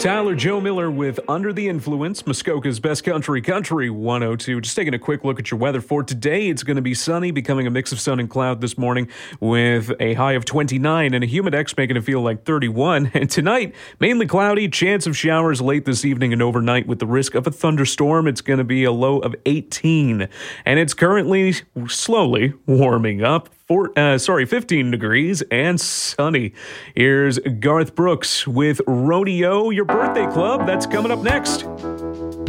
Tyler Joe Miller with Under the Influence, Muskoka's Best Country 102. Just taking a quick look at your weather for today. It's going to be sunny, becoming a mix of sun and cloud this morning with a high of 29 and a humidex making it feel like 31. And tonight, mainly cloudy, chance of showers late this evening and overnight with the risk of a thunderstorm. It's going to be a low of 18. And it's currently slowly warming up. 15 degrees and sunny. Here's Garth Brooks with Rodeo, your birthday club. That's coming up next.